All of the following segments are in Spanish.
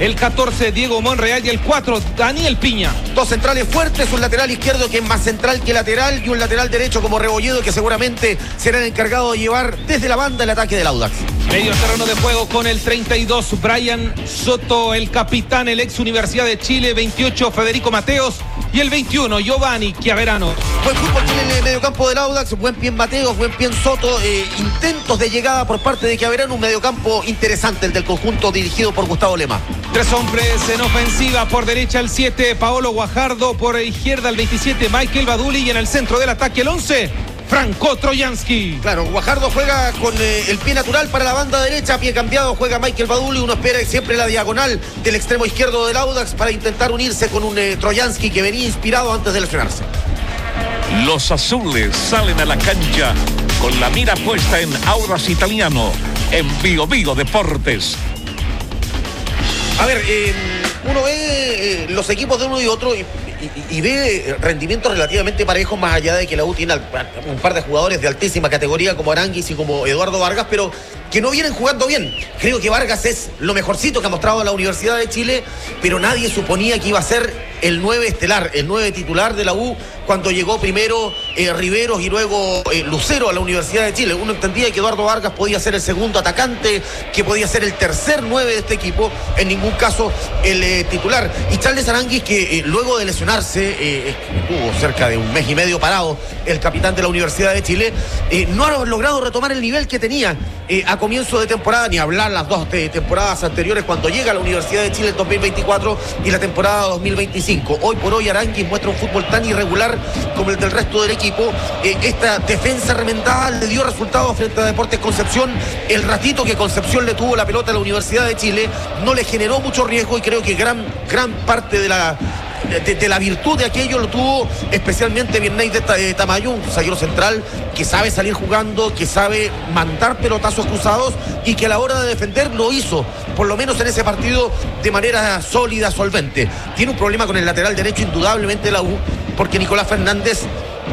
el 14 Diego Monreal y el 4 Daniel Piña. Dos centrales fuertes, un lateral izquierdo que es más central que lateral y un lateral derecho como Rebolledo, que seguramente será el encargado de llevar desde la banda el ataque del Audax. Medio terreno de juego con el 32 Brian Soto, el capitán, el ex Universidad de Chile, 28 Federico Mateos y el 21 Giovanni Chiaverano. Buen fútbol tiene en el mediocampo del Audax, buen pie en Mateos, buen pie en Soto, intentos de llegada por parte de Chiaverano, un mediocampo interesante el del conjunto dirigido por Gustavo Lema. Tres hombres en ofensiva, por derecha el 7 Paolo Guajardo, por izquierda el 27 Michael Baduli y en el centro del ataque el 11 Franco Trojansky. Claro, Guajardo juega con el pie natural para la banda derecha, pie cambiado juega Michael Baduli, uno espera siempre la diagonal del extremo izquierdo del Audax para intentar unirse con un Trojansky que venía inspirado antes de lesionarse. Los azules salen a la cancha con la mira puesta en Audax Italiano, en Bio Bio Deportes. A ver, uno ve los equipos de uno y otro y ve rendimientos relativamente parejos, más allá de que la U tiene un par de jugadores de altísima categoría como Aranguis y como Eduardo Vargas, pero que no vienen jugando bien. Creo que Vargas es lo mejorcito que ha mostrado la Universidad de Chile, pero nadie suponía que iba a ser el 9 estelar, el 9 titular de la U cuando llegó primero Riveros y luego Lucero a la Universidad de Chile. Uno entendía que Eduardo Vargas podía ser el segundo atacante, que podía ser el tercer 9 de este equipo, en ningún caso el titular. Y Charles Aranguis, que luego de lesionarse, estuvo cerca de un mes y medio parado, el capitán de la Universidad de Chile, no ha logrado retomar el nivel que tenía a comienzo de temporada, ni hablar las dos temporadas anteriores cuando llega a la Universidad de Chile en 2024 y la temporada 2025. Hoy por hoy Aranguis muestra un fútbol tan irregular como el del resto del equipo. Esta defensa remendada le dio resultados frente a Deportes Concepción. El ratito que Concepción le tuvo la pelota a la Universidad de Chile no le generó mucho riesgo y creo que gran parte de la virtud de aquello lo tuvo especialmente Vierney de Tamayo, un zaguero central que sabe salir jugando, que sabe mandar pelotazos cruzados y que a la hora de defender lo hizo, por lo menos en ese partido, de manera sólida, solvente. Tiene un problema con el lateral derecho indudablemente la U, porque Nicolás Fernández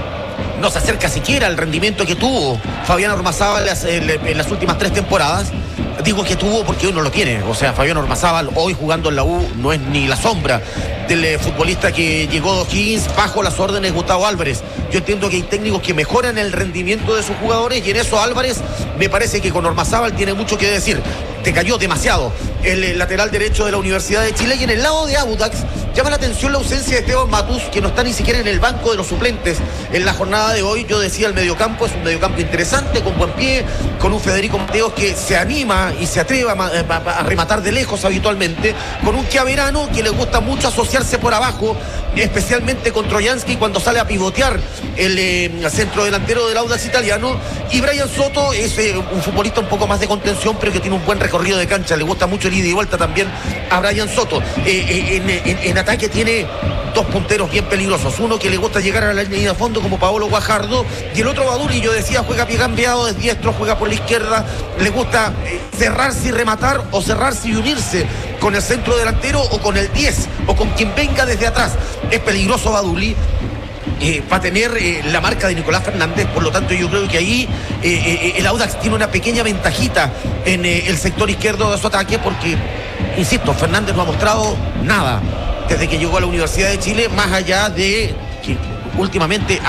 no se acerca siquiera al rendimiento que tuvo Fabián Ormazábal en las últimas 3 temporadas. Digo que tuvo porque hoy no lo tiene. O sea, Fabián Ormazábal hoy jugando en la U no es ni la sombra del futbolista que llegó de O'Higgins bajo las órdenes de Gustavo Álvarez. Yo entiendo que hay técnicos que mejoran el rendimiento de sus jugadores y en eso Álvarez me parece que con Ormazábal tiene mucho que decir. Te cayó demasiado el lateral derecho de la Universidad de Chile. Y en el lado de Audax llama la atención la ausencia de Esteban Matus, que no está ni siquiera en el banco de los suplentes en la jornada de hoy. Yo decía, el mediocampo es un mediocampo interesante, con buen pie, con un Federico Mateos que se anima y se atreve a rematar de lejos habitualmente, con un Chiaverano que le gusta mucho asociarse por abajo, especialmente con Trojansky cuando sale a pivotear el centro delantero del Audax Italiano. Y Brian Soto es un futbolista un poco más de contención, pero que tiene un buen recorrido de cancha. Le gusta mucho el ida y vuelta también a Brian Soto. En ataque tiene dos punteros bien peligrosos. Uno que le gusta llegar a la línea de fondo como Paolo Guajardo, y el otro Baduli, yo decía, juega pie cambiado, es diestro, juega por la izquierda. Le gusta cerrarse y rematar, o cerrarse y unirse con el centro delantero o con el 10 o con quien venga desde atrás. Es peligroso Baduli. Va a tener la marca de Nicolás Fernández, por lo tanto yo creo que ahí el Audax tiene una pequeña ventajita en el sector izquierdo de su ataque, porque, insisto, Fernández no ha mostrado nada desde que llegó a la Universidad de Chile, más allá de que últimamente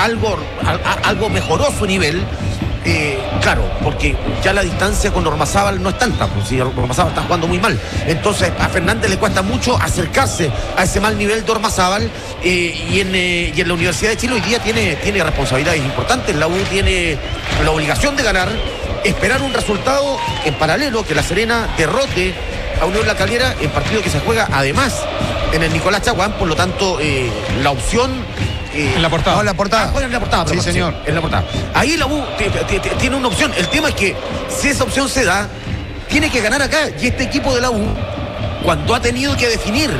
algo mejoró su nivel. Claro, porque ya la distancia con Ormazábal no es tanta, pues si Ormazábal está jugando muy mal. Entonces a Fernández le cuesta mucho acercarse a ese mal nivel de Ormazábal, y en la Universidad de Chile hoy día tiene responsabilidades importantes. La U tiene la obligación de ganar, esperar un resultado en paralelo, que La Serena derrote a Unión La Calera, en partido que se juega además en el Nicolás Chaguán. Por lo tanto, la opción en la portada. No, en la portada. En la portada, sí, señor. En la portada. Ahí la U tiene una opción. El tema es que si esa opción se da, tiene que ganar acá. Y este equipo de la U, cuando ha tenido que definir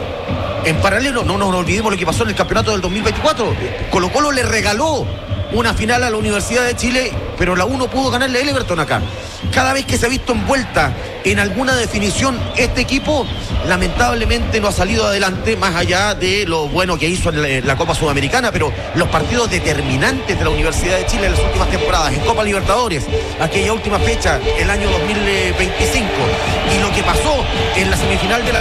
en paralelo, no nos olvidemos lo que pasó en el campeonato del 2024. Colo-Colo le regaló una final a la Universidad de Chile, pero la U no pudo ganarle a Everton acá. Cada vez que se ha visto envuelta en alguna definición, este equipo lamentablemente no ha salido adelante, más allá de lo bueno que hizo en la Copa Sudamericana, pero los partidos determinantes de la Universidad de Chile en las últimas temporadas, en Copa Libertadores, aquella última fecha, el año 2025, y lo que pasó en la semifinal de la